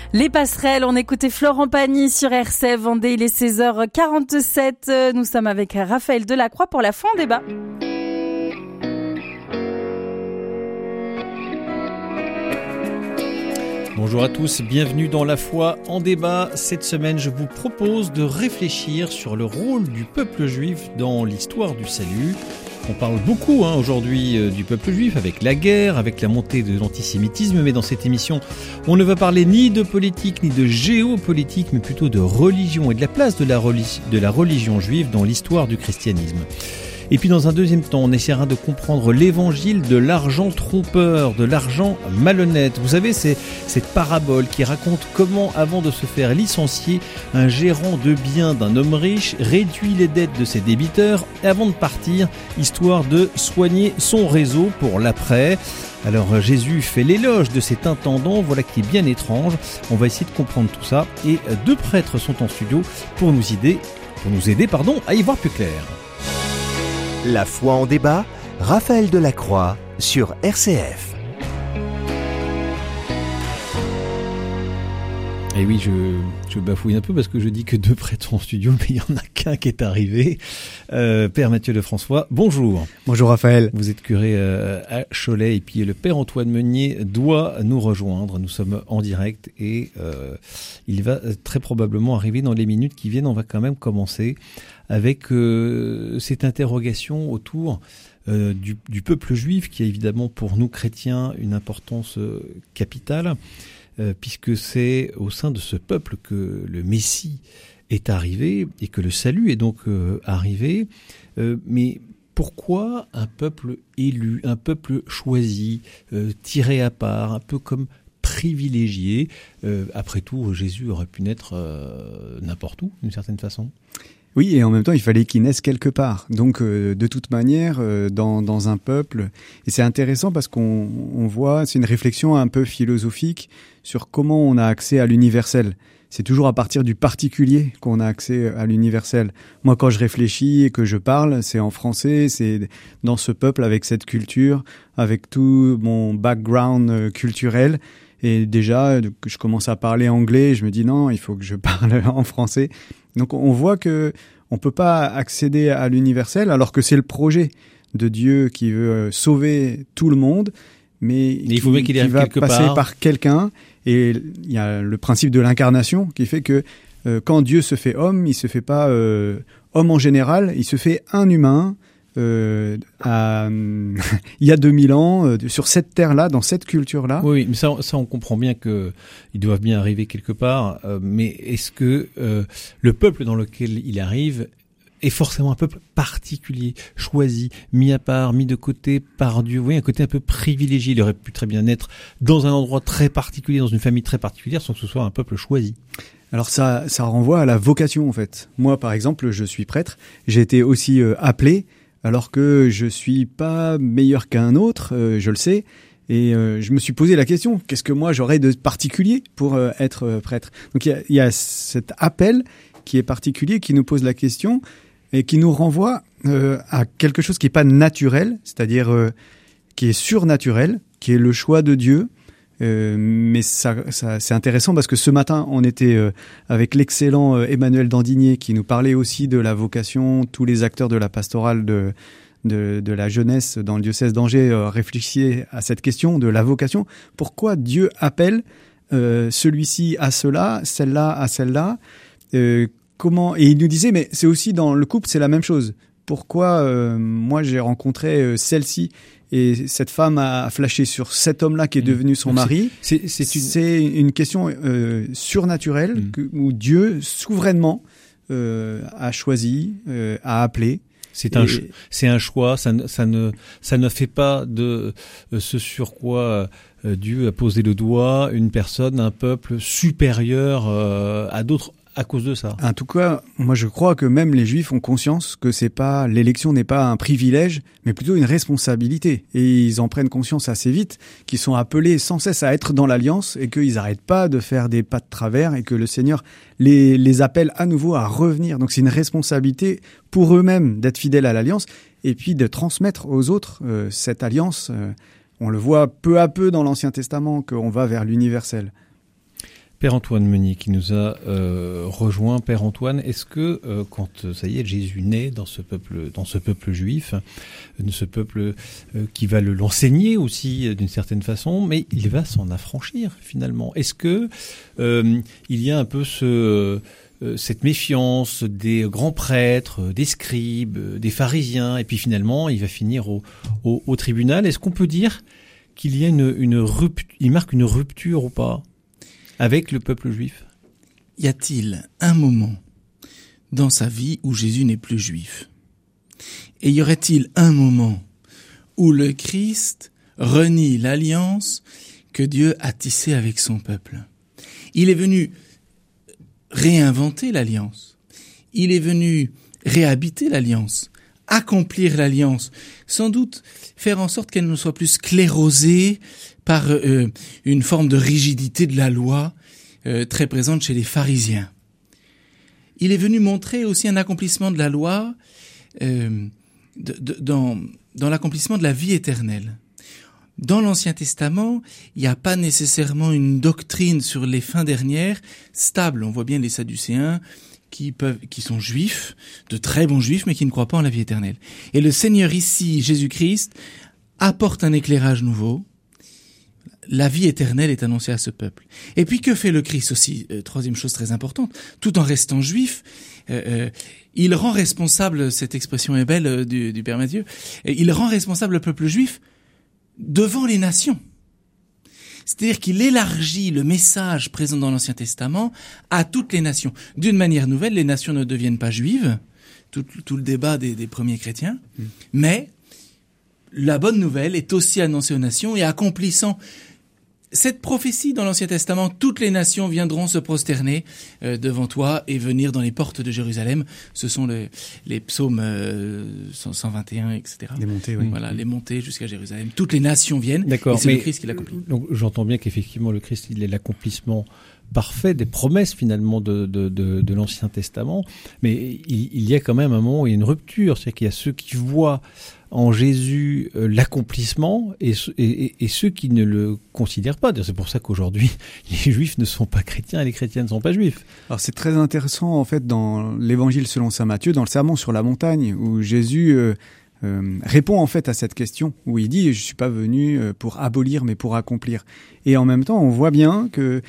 Les passerelles, on écoutait Florent Pagny sur RCF Vendée, il est 16h47. Nous sommes avec Raphaël Delacroix pour la fin en débat. Bonjour à tous, bienvenue dans La Foi en débat. Cette semaine, je vous propose de réfléchir sur le rôle du peuple juif dans l'histoire du salut. On parle beaucoup aujourd'hui du peuple juif avec la guerre, avec la montée de l'antisémitisme, mais dans cette émission, on ne va parler ni de politique ni de géopolitique, mais plutôt de religion et de la place de la religion juive dans l'histoire du christianisme. Et puis dans un deuxième temps, on essaiera de comprendre l'évangile de l'argent trompeur, de l'argent malhonnête. Vous savez, c'est cette parabole qui raconte comment, avant de se faire licencier, un gérant de biens d'un homme riche réduit les dettes de ses débiteurs avant de partir, histoire de soigner son réseau pour l'après. Alors Jésus fait l'éloge de cet intendant, voilà qui est bien étrange. On va essayer de comprendre tout ça et deux prêtres sont en studio pour nous aider à y voir plus clair. La foi en débat, Raphaël Delacroix sur RCF. Et oui, je bafouille un peu parce que je dis que deux prêtres en studio, mais il n'y en a qu'un qui est arrivé. Père Mathieu Lefrançois, bonjour. Bonjour Raphaël. Vous êtes curé à Cholet et puis le Père Antoine Meunier doit nous rejoindre. Nous sommes en direct et il va très probablement arriver dans les minutes qui viennent. On va quand même commencer avec cette interrogation autour du peuple juif qui a évidemment pour nous chrétiens une importance capitale. Puisque c'est au sein de ce peuple que le Messie est arrivé et que le salut est donc arrivé. Mais pourquoi un peuple élu, un peuple choisi, tiré à part, un peu comme privilégié? Après tout, Jésus aurait pu naître n'importe où, d'une certaine façon. Oui, et en même temps, il fallait qu'il naisse quelque part. Donc, de toute manière, dans un peuple, et c'est intéressant parce qu'on voit, c'est une réflexion un peu philosophique sur comment on a accès à l'universel. C'est toujours à partir du particulier qu'on a accès à l'universel. Moi, quand je réfléchis et que je parle, c'est en français, c'est dans ce peuple, avec cette culture, avec tout mon background culturel. Et déjà, je commence à parler anglais, je me dis non, il faut que je parle en français. Donc on voit que on peut pas accéder à l'universel alors que c'est le projet de Dieu qui veut sauver tout le monde, mais il faut bien qu'il va quelque passer part par quelqu'un. Et il y a le principe de l'incarnation qui fait que quand Dieu se fait homme, il se fait pas homme en général, il se fait un humain. Il y a 2000 ans, sur cette terre-là, dans cette culture-là. Oui, mais ça on comprend bien que ils doivent bien arriver quelque part. Mais est-ce que le peuple dans lequel il arrive est forcément un peuple particulier, choisi, mis à part, mis de côté par Dieu? Vous voyez, un côté un peu privilégié. Il aurait pu très bien être dans un endroit très particulier, dans une famille très particulière, sans que ce soit un peuple choisi. Alors ça renvoie à la vocation en fait. Moi, par exemple, je suis prêtre. J'ai été aussi appelé. Alors que je suis pas meilleur qu'un autre, je le sais, et je me suis posé la question, qu'est-ce que moi j'aurais de particulier pour être prêtre? Donc il y a cet appel qui est particulier, qui nous pose la question et qui nous renvoie à quelque chose qui est pas naturel, c'est-à-dire qui est surnaturel, qui est le choix de Dieu. Mais ça c'est intéressant parce que ce matin on était avec l'excellent Emmanuel Dandigné qui nous parlait aussi de la vocation. Tous les acteurs de la pastorale de la jeunesse dans le diocèse d'Angers réfléchissaient à cette question de la vocation. Pourquoi Dieu appelle celui-ci à cela, celle-là à celle-là, comment? Et il nous disait mais c'est aussi dans le couple, c'est la même chose. Pourquoi moi j'ai rencontré celle-ci et cette femme a flashé sur cet homme-là qui est devenu son mari? C'est une question surnaturelle où Dieu souverainement a choisi, a appelé. C'est un choix. Ça ne fait pas de ce sur quoi Dieu a posé le doigt une personne, un peuple supérieur à d'autres. À cause de ça. En tout cas, moi je crois que même les Juifs ont conscience que l'élection n'est pas un privilège, mais plutôt une responsabilité. Et ils en prennent conscience assez vite, qu'ils sont appelés sans cesse à être dans l'alliance et qu'ils n'arrêtent pas de faire des pas de travers et que le Seigneur les appelle à nouveau à revenir. Donc c'est une responsabilité pour eux-mêmes d'être fidèles à l'alliance et puis de transmettre aux autres cette alliance. On le voit peu à peu dans l'Ancien Testament qu'on va vers l'universel. Père Antoine Meunier qui nous a rejoint. Père Antoine, est-ce que quand ça y est, Jésus naît dans ce peuple juif, de ce peuple qui va l'enseigner aussi d'une certaine façon, mais il va s'en affranchir finalement. Est-ce que il y a un peu cette méfiance des grands prêtres, des scribes, des pharisiens, et puis finalement il va finir au tribunal. Est-ce qu'on peut dire qu'il y a il marque une rupture ou pas avec le peuple juif? Y a-t-il un moment dans sa vie où Jésus n'est plus juif? Et y aurait-il un moment où le Christ renie l'alliance que Dieu a tissée avec son peuple? Il est venu réinventer l'alliance. Il est venu réhabiter l'alliance, accomplir l'alliance, sans doute faire en sorte qu'elle ne soit plus sclérosée par une forme de rigidité de la loi très présente chez les pharisiens. Il est venu montrer aussi un accomplissement de la loi dans l'accomplissement de la vie éternelle. Dans l'Ancien Testament, il n'y a pas nécessairement une doctrine sur les fins dernières stable. On voit bien les Sadducéens qui sont juifs, de très bons juifs, mais qui ne croient pas en la vie éternelle. Et le Seigneur ici, Jésus-Christ, apporte un éclairage nouveau. La vie éternelle est annoncée à ce peuple. Et puis que fait le Christ aussi? Troisième chose très importante, tout en restant juif, il rend responsable, cette expression est belle du Père Matthieu, il rend responsable le peuple juif devant les nations. C'est-à-dire qu'il élargit le message présent dans l'Ancien Testament à toutes les nations. D'une manière nouvelle, les nations ne deviennent pas juives, tout le débat des premiers chrétiens, mais la bonne nouvelle est aussi annoncée aux nations et accomplissant cette prophétie dans l'Ancien Testament, toutes les nations viendront se prosterner devant toi et venir dans les portes de Jérusalem. Ce sont les psaumes 121, etc. Les montées, oui. Voilà, les montées jusqu'à Jérusalem. Toutes les nations viennent. D'accord, et c'est le Christ qui l'accomplit. Donc j'entends bien qu'effectivement le Christ, il est l'accomplissement parfait des promesses finalement de l'Ancien Testament, mais il y a quand même un moment où il y a une rupture, c'est-à-dire qu'il y a ceux qui voient en Jésus l'accomplissement et ceux qui ne le considèrent pas. C'est pour ça qu'aujourd'hui les Juifs ne sont pas chrétiens et les chrétiens ne sont pas juifs. Alors c'est très intéressant en fait dans l'Évangile selon saint Matthieu, dans le Sermon sur la montagne, où Jésus répond en fait à cette question, où il dit « Je suis pas venu pour abolir mais pour accomplir ». Et en même temps on voit bien que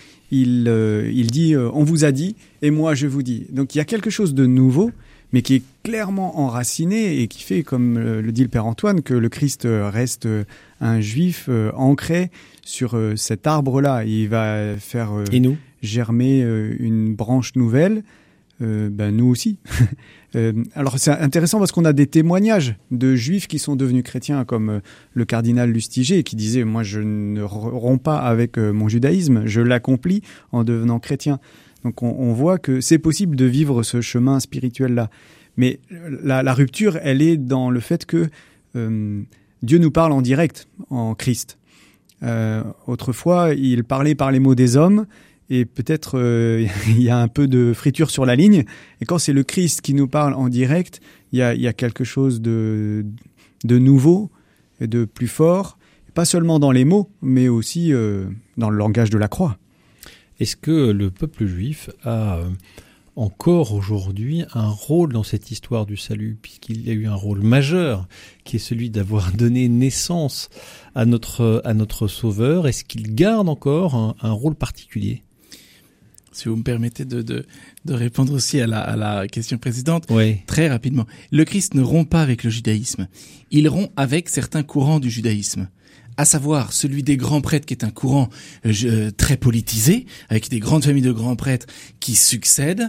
il dit « On vous a dit et moi je vous dis ». Donc il y a quelque chose de nouveau, mais qui est clairement enraciné et qui fait, comme le dit le Père Antoine, que le Christ reste un juif ancré sur cet arbre-là. Il va faire germer une branche nouvelle, nous aussi. Alors c'est intéressant parce qu'on a des témoignages de juifs qui sont devenus chrétiens, comme le cardinal Lustiger, qui disait « Moi je ne romps pas avec mon judaïsme, je l'accomplis en devenant chrétien ». Donc on voit que c'est possible de vivre ce chemin spirituel-là. Mais la rupture, elle est dans le fait que Dieu nous parle en direct, en Christ. Autrefois, il parlait par les mots des hommes, et peut-être il y a un peu de friture sur la ligne. Et quand c'est le Christ qui nous parle en direct, il y a quelque chose de nouveau, et de plus fort, pas seulement dans les mots, mais aussi dans le langage de la croix. Est-ce que le peuple juif a encore aujourd'hui un rôle dans cette histoire du salut, puisqu'il y a eu un rôle majeur, qui est celui d'avoir donné naissance à notre Sauveur? Est-ce qu'il garde encore un rôle particulier? Si vous me permettez de répondre aussi à la question précédente, oui. Très rapidement. Le Christ ne rompt pas avec le judaïsme. Il rompt avec certains courants du judaïsme, à savoir celui des grands prêtres, qui est un courant très politisé, avec des grandes familles de grands prêtres qui succèdent,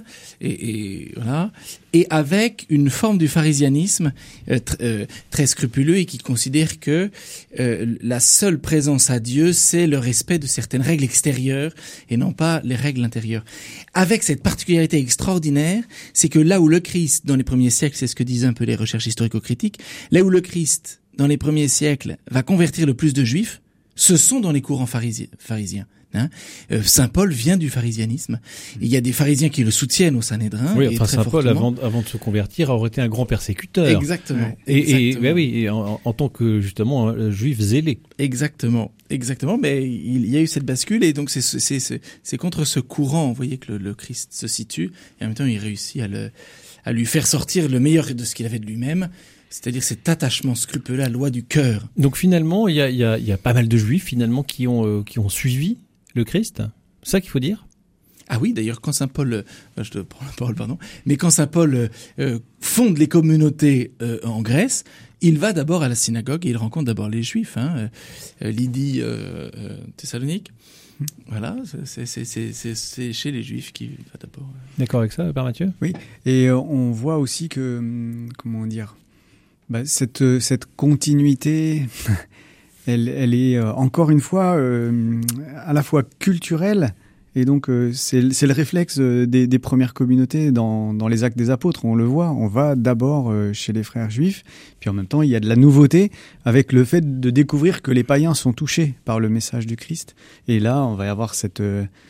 et voilà, et avec une forme du pharisianisme très scrupuleux et qui considère que la seule présence à Dieu, c'est le respect de certaines règles extérieures et non pas les règles intérieures. Avec cette particularité extraordinaire, c'est que là où le Christ, dans les premiers siècles, c'est ce que disent un peu les recherches historico-critiques, là où le Christ dans les premiers siècles, va convertir le plus de juifs, Ce sont dans les courants pharisiens. Hein. Saint Paul vient du pharisianisme. Il y a des pharisiens qui le soutiennent au Sanhédrin. Oui, et enfin très Saint Paul, fortement. avant de se convertir, aurait été un grand persécuteur. Exactement. Et en tant que justement juif zélé. Exactement. Mais il y a eu cette bascule et donc c'est contre ce courant, vous voyez, que le Christ se situe. Et en même temps, il réussit à lui faire sortir le meilleur de ce qu'il avait de lui-même. C'est-à-dire cet attachement scrupuleux à la loi du cœur. Donc finalement, il y a pas mal de juifs finalement qui ont suivi le Christ. C'est ça qu'il faut dire. Ah oui, d'ailleurs, quand Saint Paul, je te prends la parole, pardon, mais quand Saint Paul fonde les communautés en Grèce, il va d'abord à la synagogue et il rencontre d'abord les Juifs. Lydie Thessalonique, voilà, c'est chez les Juifs qu'il va d'abord. D'accord avec ça, Père Mathieu ? Oui, et on voit aussi que, comment dire, cette continuité, elle est encore une fois à la fois culturelle. Et donc, c'est le réflexe des premières communautés dans les Actes des Apôtres. On le voit, on va d'abord chez les frères juifs, puis en même temps, il y a de la nouveauté avec le fait de découvrir que les païens sont touchés par le message du Christ. Et là, on va y avoir cette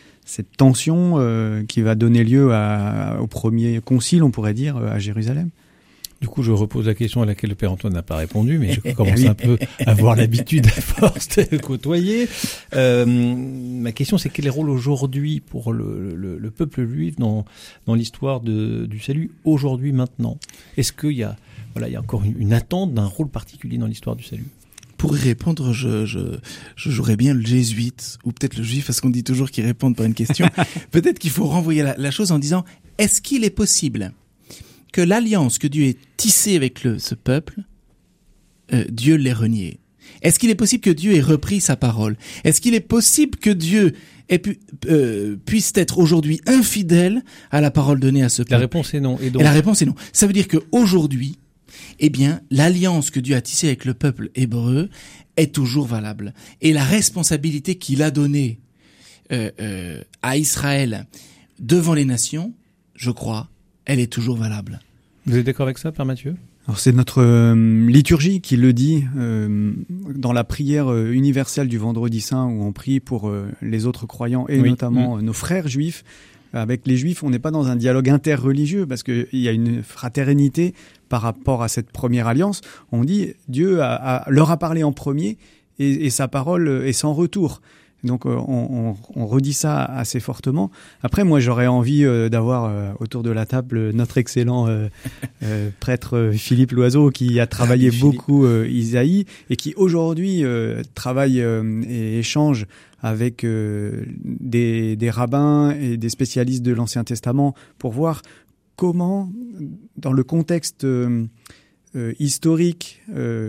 tension qui va donner lieu au premier concile, on pourrait dire, à Jérusalem. Du coup, je repose la question à laquelle le Père Antoine n'a pas répondu, mais je commence un peu à avoir l'habitude à force de côtoyer. Ma question, c'est quel est le rôle aujourd'hui pour le peuple juif dans l'histoire du salut aujourd'hui, maintenant ? Est-ce qu'il y a encore une attente d'un rôle particulier dans l'histoire du salut ? Pour y répondre, je jouerais bien le jésuite, ou peut-être le juif, parce qu'on dit toujours qu'ils répondent par une question. Peut-être qu'il faut renvoyer la chose en disant, est-ce qu'il est possible que l'alliance que Dieu ait tissée avec ce peuple, Dieu l'ait reniée? Est-ce qu'il est possible que Dieu ait repris sa parole? Est-ce qu'il est possible que Dieu puisse être aujourd'hui infidèle à la parole donnée à ce peuple? La réponse est non. Et la réponse est non. Ça veut dire qu'aujourd'hui, l'alliance que Dieu a tissée avec le peuple hébreu est toujours valable. Et la responsabilité qu'il a donnée à Israël devant les nations, je crois, elle est toujours valable. Vous êtes d'accord avec ça, Père Mathieu ? Alors c'est notre liturgie qui le dit dans la prière universelle du Vendredi Saint où on prie pour les autres croyants et notamment nos frères juifs. Avec les juifs, on n'est pas dans un dialogue interreligieux parce qu'il y a une fraternité par rapport à cette première alliance. On dit Dieu leur a parlé en premier et sa parole est sans retour. Donc on redit ça assez fortement. Après, moi, j'aurais envie d'avoir autour de la table notre excellent prêtre Philippe Loiseau qui a travaillé beaucoup Isaïe et qui aujourd'hui travaille et échange avec des rabbins et des spécialistes de l'Ancien Testament pour voir comment, dans le contexte historique,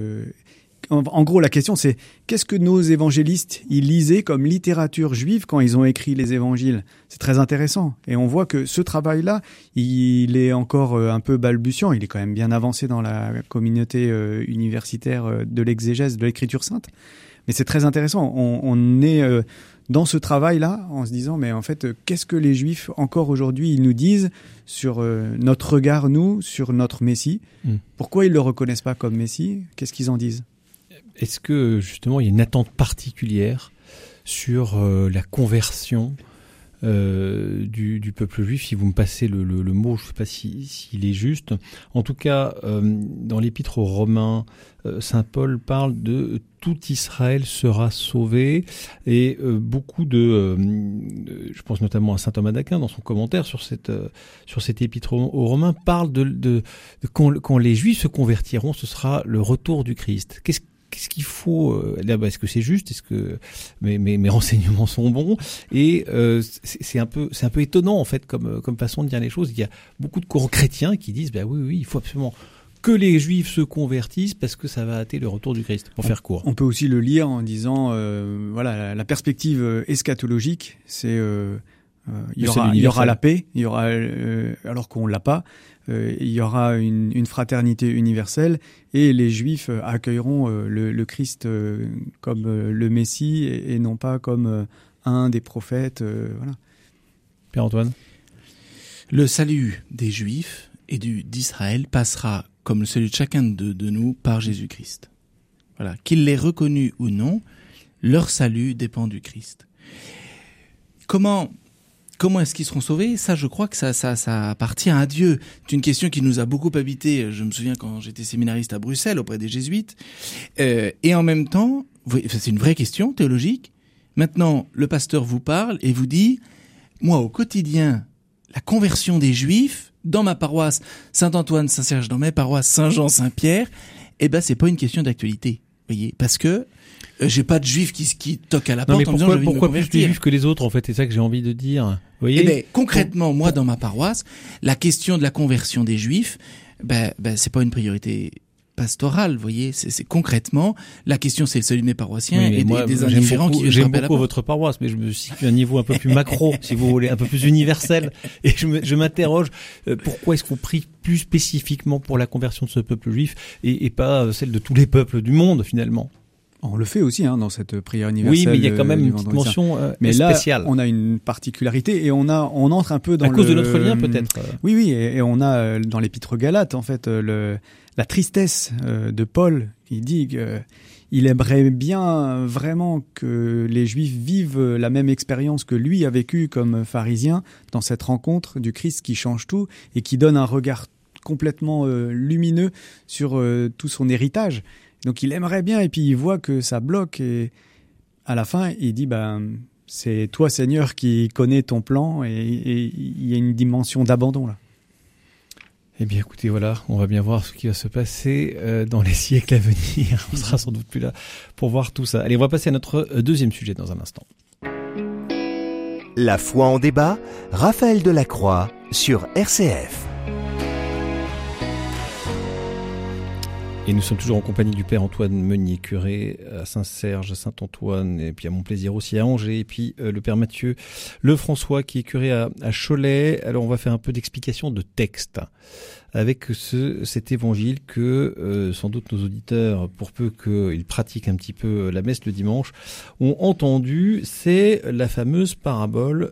en gros, la question, c'est qu'est-ce que nos évangélistes ils lisaient comme littérature juive quand ils ont écrit les évangiles ? C'est très intéressant. Et on voit que ce travail-là, il est encore un peu balbutiant. Il est quand même bien avancé dans la communauté universitaire de l'exégèse de l'Écriture sainte. Mais c'est très intéressant. On est dans ce travail-là en se disant, mais en fait, qu'est-ce que les Juifs, encore aujourd'hui, ils nous disent sur notre regard, nous, sur notre Messie ? Pourquoi ils ne le reconnaissent pas comme Messie ? Qu'est-ce qu'ils en disent ? Est-ce que, justement, il y a une attente particulière sur la conversion du peuple juif, si vous me passez le mot, je ne sais pas s'il est juste. En tout cas, dans l'épître aux Romains, Saint Paul parle de tout Israël sera sauvé, et beaucoup je pense notamment à saint Thomas d'Aquin dans son commentaire sur cette épître aux Romains, parle de quand les Juifs se convertiront, ce sera le retour du Christ. Qu'est-ce qu'il faut est-ce que c'est juste? Est-ce que mes renseignements sont bons? Et c'est un peu étonnant en fait comme façon de dire les choses. Il y a beaucoup de courants chrétiens qui disent oui, il faut absolument que les Juifs se convertissent parce que ça va hâter le retour du Christ. Pour faire court. On peut aussi le lire en disant la perspective eschatologique, c'est il y aura la paix, il y aura alors qu'on l'a pas. Il y aura une fraternité universelle et les Juifs accueilleront le Christ comme le Messie et non pas comme un des prophètes. Voilà. Père Antoine. Le salut des Juifs et d'Israël passera, comme le salut de chacun de nous, par Jésus-Christ. Voilà. Qu'il l'ait reconnu ou non, Leur salut dépend du Christ. Comment est-ce qu'ils seront sauvés ? Ça, je crois que ça appartient à Dieu. C'est une question qui nous a beaucoup habité. Je me souviens quand j'étais séminariste à Bruxelles auprès des Jésuites. Et en même temps, c'est une vraie question théologique. Maintenant, le pasteur vous parle et vous dit, moi, au quotidien, la conversion des Juifs, dans ma paroisse Saint-Antoine, Saint-Serge, dans mes paroisses Saint-Jean, Saint-Pierre, c'est pas une question d'actualité. Voyez, parce que j'ai pas de Juifs qui toquent à la porte en disant j'ai envie de me convertir. Pourquoi plus de Juifs que les autres, en fait? C'est ça que j'ai envie de dire. Vous voyez? Concrètement, moi, dans ma paroisse, la question de la conversion des Juifs, c'est pas une priorité pastorale, vous voyez. C'est concrètement, la question, c'est le salut de mes paroissiens et des indifférents qui viennent j'aime frapper à la beaucoup porte. votre paroisse, mais je me situe à un niveau un peu plus macro, si vous voulez, un peu plus universel. Et je m'interroge, pourquoi est-ce qu'on prie plus spécifiquement pour la conversion de ce peuple juif et pas celle de tous les peuples du monde, finalement? On le fait aussi dans cette prière universelle. Oui, mais il y a quand même une petite mention mais spéciale. Là, on a une particularité et on entre un peu dans à cause de notre lien, peut-être. Oui, et on a dans l'Épître aux Galates, en fait, la tristesse de Paul. Il dit qu'il aimerait bien vraiment que les Juifs vivent la même expérience que lui a vécue comme pharisien dans cette rencontre du Christ qui change tout et qui donne un regard complètement lumineux sur tout son héritage. Donc il aimerait bien et puis il voit que ça bloque et à la fin il dit c'est toi Seigneur qui connais ton plan et il y a une dimension d'abandon là. Eh bien écoutez, voilà, on va bien voir ce qui va se passer dans les siècles à venir. On sera sans doute plus là pour voir tout ça. Allez, on va passer à notre deuxième sujet dans un instant. La foi en débat, Raphaël Delacroix sur RCF. Et nous sommes toujours en compagnie du Père Antoine Meunier, curé à Saint-Serge, à Saint-Antoine, et puis à Montplaisir aussi à Angers, et puis le Père Mathieu Lefrançois qui est curé à Cholet. Alors on va faire un peu d'explication de texte avec cet évangile que sans doute nos auditeurs, pour peu qu'ils pratiquent un petit peu la messe le dimanche, ont entendu. C'est la fameuse parabole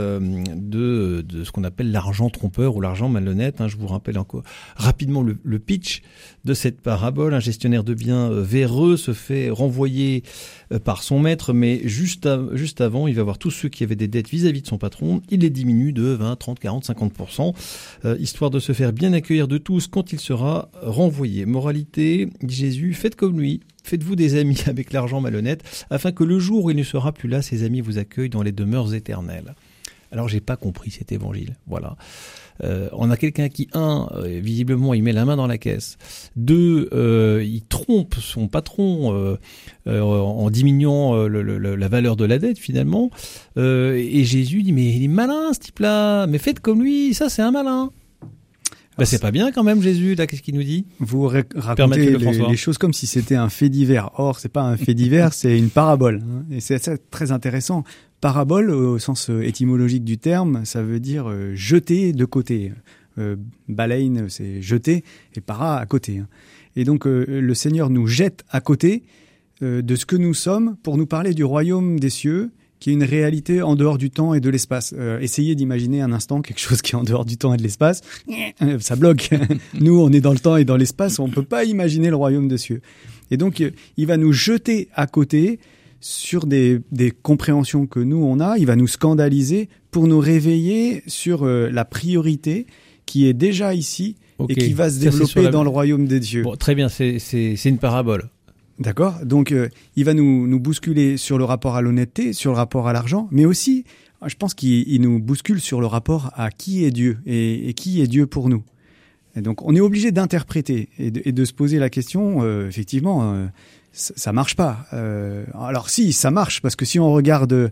de ce qu'on appelle l'argent trompeur ou l'argent malhonnête. Je vous rappelle encore rapidement le pitch de cette parabole. Un gestionnaire de biens véreux se fait renvoyer par son maître, mais juste avant, il va voir tous ceux qui avaient des dettes vis-à-vis de son patron. Il les diminue de 20, 30, 40, 50%, histoire de se faire bien accueillir de tous quand il sera renvoyé. Moralité, dit Jésus, faites comme lui. Faites-vous des amis avec l'argent malhonnête, afin que le jour où il ne sera plus là, ses amis vous accueillent dans les demeures éternelles. Alors, j'ai pas compris cet évangile. Voilà. On a quelqu'un qui, visiblement, il met la main dans la caisse. 2, il trompe son patron en diminuant la valeur de la dette, finalement. Et Jésus dit, mais il est malin, ce type-là. Mais faites comme lui, ça, c'est un malin. C'est pas bien quand même, Jésus, là, qu'est-ce qu'il nous dit? Vous racontez les choses comme si c'était un fait divers. Or, c'est pas un fait divers, c'est une parabole. Et c'est très intéressant. Parabole, au sens étymologique du terme, ça veut dire jeter de côté. Balein, c'est jeter, et para, à côté. Et donc, le Seigneur nous jette à côté de ce que nous sommes pour nous parler du royaume des cieux, qui est une réalité en dehors du temps et de l'espace. Essayez d'imaginer un instant quelque chose qui est en dehors du temps et de l'espace. Ça bloque. Nous, on est dans le temps et dans l'espace, on ne peut pas imaginer le royaume des cieux. Et donc, il va nous jeter à côté sur des compréhensions que nous, on a. Il va nous scandaliser pour nous réveiller sur la priorité qui est déjà ici et qui va se développer dans le royaume des dieux. Bon, très bien, c'est une parabole. D'accord. Donc, il va nous bousculer sur le rapport à l'honnêteté, sur le rapport à l'argent, mais aussi, je pense qu'il nous bouscule sur le rapport à qui est Dieu et qui est Dieu pour nous. Et donc, on est obligé d'interpréter et de se poser la question, effectivement, ça marche pas. Alors si, ça marche, parce que si on regarde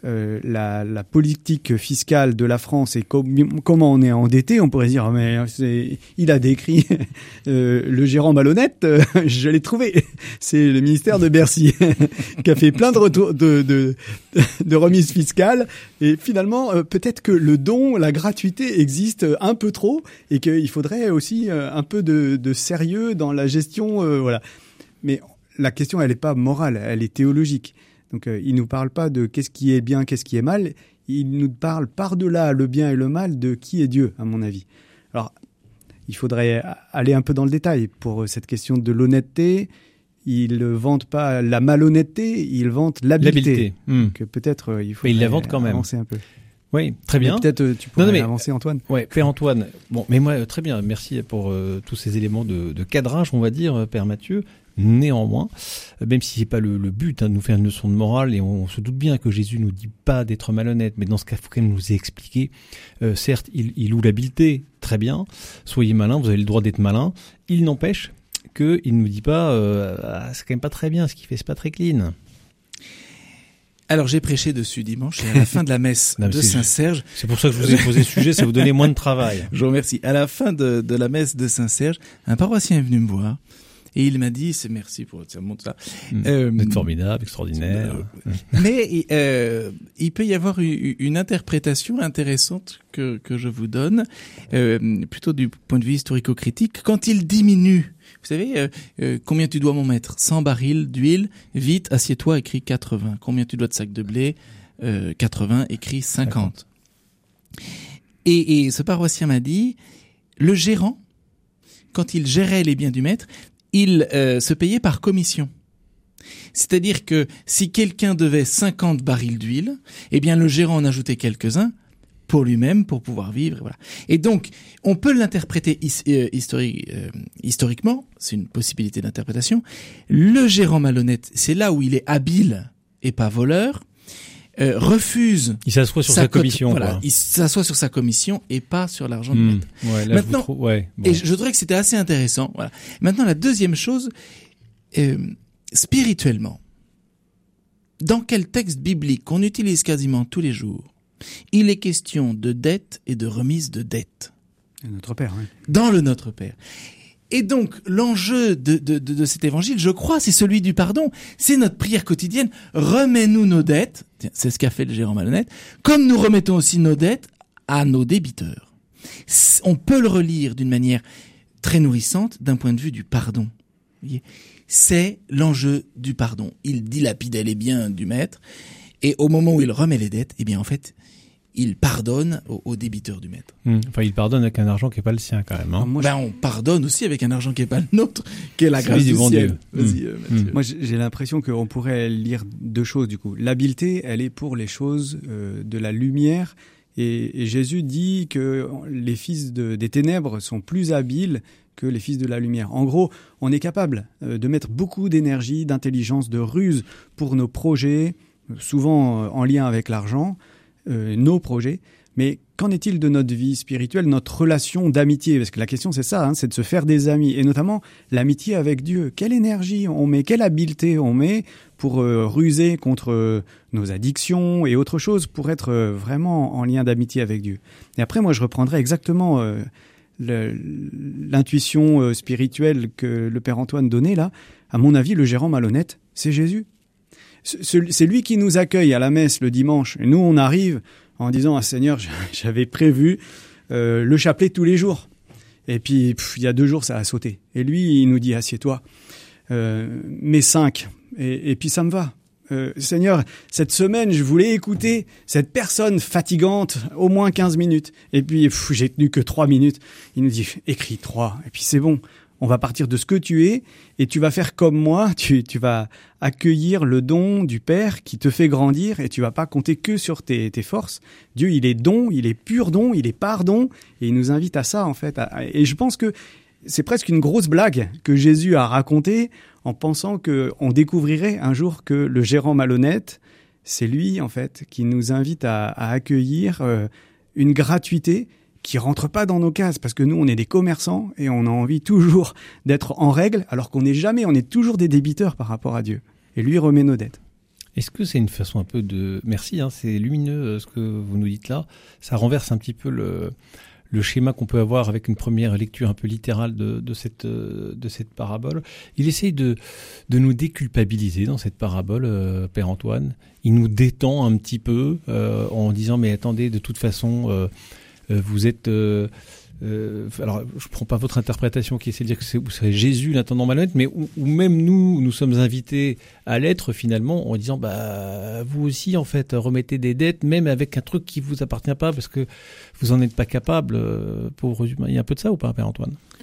la politique fiscale de la France et comment on est endetté, on pourrait dire mais il a décrit le gérant malhonnête, je l'ai trouvé. C'est le ministère de Bercy qui a fait plein de retours de remises fiscales et finalement peut-être que le don, la gratuité existe un peu trop et qu'il faudrait aussi un peu de sérieux dans la gestion, voilà. Mais la question, elle n'est pas morale, elle est théologique. Donc, il nous parle pas de qu'est-ce qui est bien, qu'est-ce qui est mal. Il nous parle par-delà le bien et le mal de qui est Dieu, à mon avis. Alors, il faudrait aller un peu dans le détail. Pour cette question de l'honnêteté, ils vantent pas la malhonnêteté, ils vantent l'habileté. Que peut-être il faut. Mais ils la vantent quand même. Avancer un peu. Oui, très bien. Mais peut-être tu pourrais avancer, Antoine. Ouais, Père Antoine. Bon, mais moi, très bien. Merci pour tous ces éléments de cadrage, on va dire, Père Mathieu. Néanmoins, même si c'est pas le but de nous faire une leçon de morale, et on se doute bien que Jésus nous dit pas d'être malhonnête, mais dans ce cas, il faut quand même nous expliquer. Certes, il loue l'habileté, très bien. Soyez malin, vous avez le droit d'être malin. Il n'empêche que il nous dit pas, c'est quand même pas très bien ce qu'il fait, c'est pas très clean. Alors j'ai prêché dessus dimanche et à la fin de la messe de Saint-Serge. C'est pour ça que je vous ai posé ce sujet, ça vous donnait moins de travail. Je vous remercie. À la fin de la messe de Saint-Serge, un paroissien est venu me voir et il m'a dit, merci pour ça montre ça. Vous êtes formidable, extraordinaire. Mais il peut y avoir une interprétation intéressante que je vous donne, plutôt du point de vue historico-critique. Quand il diminue, vous savez, combien tu dois m'en mettre? 100 barils d'huile, vite, assieds-toi, écrit 80. Combien tu dois de sacs de blé? 80, écrit 50. Et ce paroissien m'a dit, le gérant, quand il gérait les biens du maître, il se payait par commission. C'est-à-dire que si quelqu'un devait 50 barils d'huile, eh bien le gérant en ajoutait quelques-uns pour lui-même, pour pouvoir vivre. Voilà. Et donc, on peut l'interpréter historiquement, c'est une possibilité d'interprétation. Le gérant malhonnête, c'est là où il est habile et pas voleur, refuse. Il s'assoit sur sa commission. Voilà, quoi. il s'assoit sur sa commission et pas sur l'argent du maître. Ouais, là, maintenant, bon. Et je trouvais que c'était assez intéressant. Voilà. Maintenant, la deuxième chose, spirituellement, dans quel texte biblique qu'on utilise quasiment tous les jours, il est question de dette et de remise de dette. Notre Père, oui. Dans le Notre Père. Et donc, l'enjeu de cet évangile, je crois, c'est celui du pardon. C'est notre prière quotidienne. Remets-nous nos dettes. C'est ce qu'a fait le gérant malhonnête. Comme nous remettons aussi nos dettes à nos débiteurs. On peut le relire d'une manière très nourrissante d'un point de vue du pardon. Vous voyez, c'est l'enjeu du pardon. Il dilapidait les biens du maître. Et au moment où il remet les dettes, eh bien, en fait, il pardonne aux débiteurs du maître. Enfin, il pardonne avec un argent qui n'est pas le sien, quand même. Hein. On pardonne aussi avec un argent qui n'est pas le nôtre, qui est la grâce du ciel. Vas-y, Mathieu. Moi, j'ai l'impression qu'on pourrait lire deux choses, du coup. L'habileté, elle est pour les choses de la lumière. Et Jésus dit que les fils des ténèbres sont plus habiles que les fils de la lumière. En gros, on est capable de mettre beaucoup d'énergie, d'intelligence, de ruse pour nos projets, souvent en lien avec l'argent, nos projets. Mais qu'en est-il de notre vie spirituelle, notre relation d'amitié? Parce que la question, c'est ça, c'est de se faire des amis. Et notamment, l'amitié avec Dieu. Quelle énergie on met, quelle habileté on met pour ruser contre nos addictions et autre chose, pour être vraiment en lien d'amitié avec Dieu. Et après, moi, je reprendrai exactement l'intuition spirituelle que le Père Antoine donnait là. À mon avis, le gérant malhonnête, c'est Jésus. C'est lui qui nous accueille à la messe le dimanche. Et nous, on arrive en disant « Ah Seigneur, j'avais prévu le chapelet tous les jours. » Et puis, il y a 2 jours, ça a sauté. Et lui, il nous dit « Assieds-toi. Mets 5. » Et puis, ça me va. Seigneur, cette semaine, je voulais écouter cette personne fatigante au moins 15 minutes. Et puis, j'ai tenu que 3 minutes. Il nous dit « Écris 3. » Et puis, c'est bon. On va partir de ce que tu es et tu vas faire comme moi. Tu vas accueillir le don du Père qui te fait grandir et tu vas pas compter que sur tes forces. Dieu, il est don, il est pur don, il est pardon et il nous invite à ça, en fait. Et je pense que c'est presque une grosse blague que Jésus a racontée en pensant qu'on découvrirait un jour que le gérant malhonnête, c'est lui, en fait, qui nous invite à accueillir une gratuité qui rentre pas dans nos cases, parce que nous, on est des commerçants et on a envie toujours d'être en règle, alors qu'on n'est jamais, on est toujours des débiteurs par rapport à Dieu. Et lui remet nos dettes. Est-ce que c'est une façon un peu de... Merci, c'est lumineux ce que vous nous dites là. Ça renverse un petit peu le schéma qu'on peut avoir avec une première lecture un peu littérale de cette parabole. Il essaye de nous déculpabiliser dans cette parabole, Père Antoine. Il nous détend un petit peu en disant « Mais attendez, de toute façon... vous êtes... alors, je prends pas votre interprétation qui essaie de dire que vous serez Jésus, l'intendant malhonnête, mais où même nous sommes invités à l'être finalement en disant, vous aussi, en fait, remettez des dettes, même avec un truc qui vous appartient pas parce que vous en êtes pas capable, pauvres humains. Il y a un peu de ça ou pas, Père Antoine?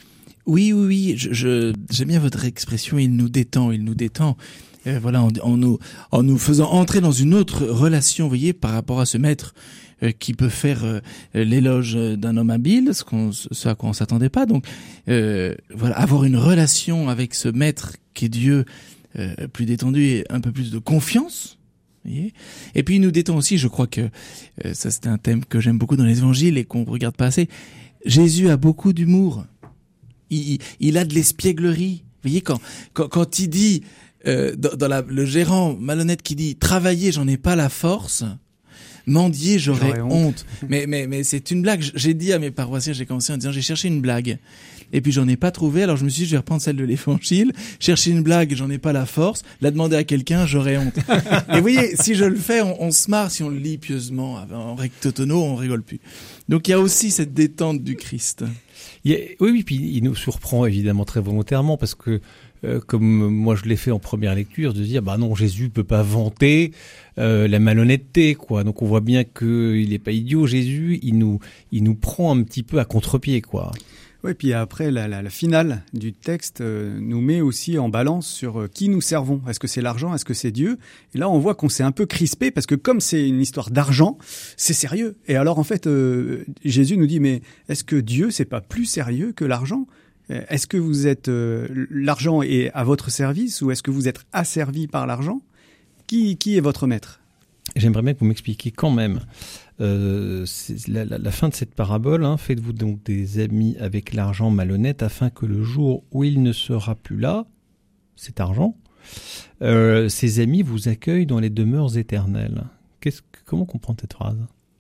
Oui, j'aime bien votre expression, il nous détend. Voilà, en nous faisant entrer dans une autre relation, vous voyez, par rapport à ce maître qui peut faire l'éloge d'un homme habile, ce à quoi on s'attendait pas. Donc, voilà, avoir une relation avec ce maître qui est Dieu, plus détendu et un peu plus de confiance. Voyez. Et puis il nous détend aussi, je crois que ça c'était un thème que j'aime beaucoup dans les évangiles et qu'on regarde pas assez. Jésus a beaucoup d'humour. Il a de l'espièglerie. Vous voyez, quand il dit le gérant malhonnête qui dit travailler, j'en ai pas la force, mendier, j'aurais honte. Mais c'est une blague. J'ai dit à mes paroissiens, j'ai commencé en disant j'ai cherché une blague. Et puis j'en ai pas trouvé, alors je me suis dit je vais reprendre celle de l'évangile, chercher une blague, j'en ai pas la force, la demander à quelqu'un, j'aurais honte. Et vous voyez, si je le fais, on se marre, si on le lit pieusement, en recto tono, on rigole plus. Donc il y a aussi cette détente du Christ. Oui, puis il nous surprend évidemment très volontairement parce que comme moi je l'ai fait en première lecture, de dire bah non, Jésus peut pas vanter la malhonnêteté, quoi. Donc on voit bien que il est pas idiot, Jésus, il nous prend un petit peu à contre-pied, quoi. Oui, puis après, la finale du texte nous met aussi en balance sur qui nous servons. Est-ce que c'est l'argent? Est-ce que c'est Dieu? Et là, on voit qu'on s'est un peu crispé parce que comme c'est une histoire d'argent, c'est sérieux. Et alors, en fait, Jésus nous dit, mais est-ce que Dieu, c'est pas plus sérieux que l'argent? Est-ce que vous êtes l'argent est à votre service ou est-ce que vous êtes asservi par l'argent? Qui est votre maître? J'aimerais bien que vous m'expliquiez quand même c'est la fin de cette parabole. Hein, faites-vous donc des amis avec l'argent malhonnête afin que le jour où il ne sera plus là, cet argent, ces amis vous accueillent dans les demeures éternelles. Comment comprendre cette phrase?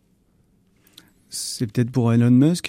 C'est peut-être pour Elon Musk.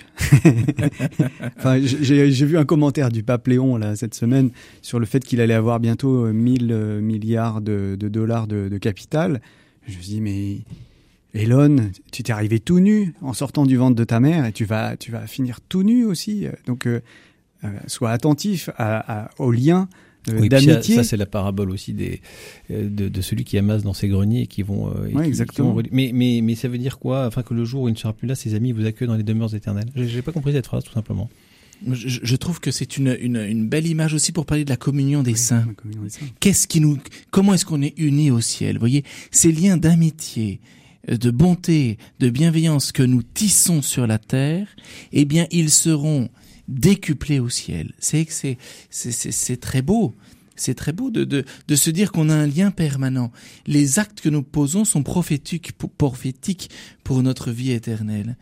Enfin, j'ai vu un commentaire du pape Léon là cette semaine sur le fait qu'il allait avoir bientôt 1000 milliards de dollars de capital. Je me suis dit, mais Elon, tu t'es arrivé tout nu en sortant du ventre de ta mère et tu vas finir tout nu aussi. Donc, sois attentif au lien d'amitié. Ça, c'est la parabole aussi de celui qui amasse dans ses greniers et qui vont... exactement. Mais ça veut dire quoi? Afin que le jour où il ne sera plus là, ses amis vous accueillent dans les demeures éternelles. J'ai pas compris cette phrase, tout simplement. Je trouve que c'est une belle image aussi pour parler de la communion des saints. Comment est-ce qu'on est unis au ciel? Vous voyez, ces liens d'amitié, de bonté, de bienveillance que nous tissons sur la terre, eh bien, ils seront décuplés au ciel. C'est très beau. C'est très beau de se dire qu'on a un lien permanent. Les actes que nous posons sont prophétiques pour notre vie éternelle.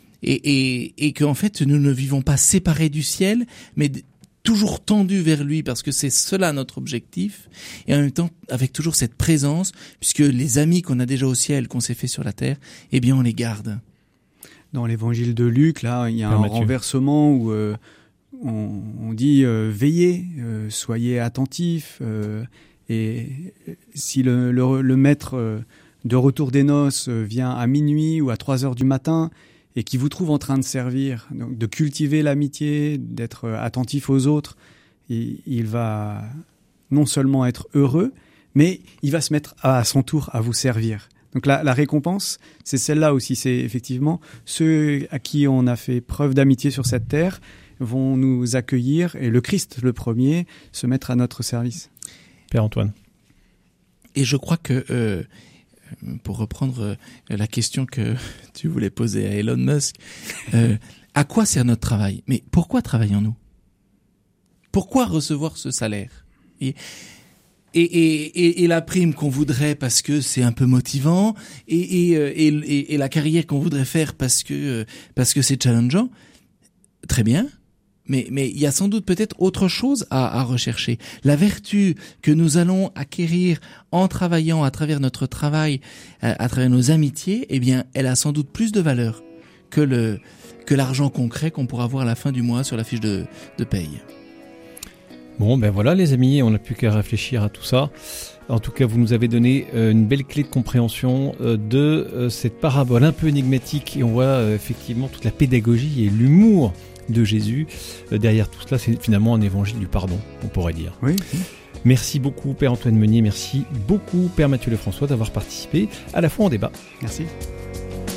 Et qu'en fait, nous ne vivons pas séparés du ciel, mais toujours tendus vers lui, parce que c'est cela notre objectif, et en même temps, avec toujours cette présence, puisque les amis qu'on a déjà au ciel, qu'on s'est fait sur la terre, eh bien, on les garde. Dans l'évangile de Luc, là, il y a un renversement où on dit veillez, soyez attentifs, et si le maître de retour des noces vient à minuit ou à 3h du matin, et qui vous trouve en train de servir, donc de cultiver l'amitié, d'être attentif aux autres, il va non seulement être heureux, mais il va se mettre à son tour à vous servir. Donc la récompense, c'est celle-là aussi. C'est effectivement ceux à qui on a fait preuve d'amitié sur cette terre vont nous accueillir, et le Christ, le premier, se mettre à notre service. Père Antoine. Et je crois que... pour reprendre la question que tu voulais poser à Elon Musk, à quoi sert notre travail? Mais pourquoi travaillons-nous? Pourquoi recevoir ce salaire? Et la prime qu'on voudrait parce que c'est un peu motivant, et la carrière qu'on voudrait faire parce que c'est challengeant, très bien. Mais il y a sans doute peut-être autre chose à rechercher. La vertu que nous allons acquérir en travaillant à travers notre travail, à travers nos amitiés, eh bien, elle a sans doute plus de valeur que l'argent concret qu'on pourra avoir à la fin du mois sur la fiche de paye. Bon, ben voilà les amis, on n'a plus qu'à réfléchir à tout ça. En tout cas, vous nous avez donné une belle clé de compréhension de cette parabole un peu énigmatique, et on voit effectivement toute la pédagogie et l'humour de Jésus. Derrière tout cela, c'est finalement un évangile du pardon, on pourrait dire. Oui. Merci beaucoup Père Antoine Meunier, merci beaucoup Père Mathieu Lefrançois d'avoir participé à la fois en débat. Merci.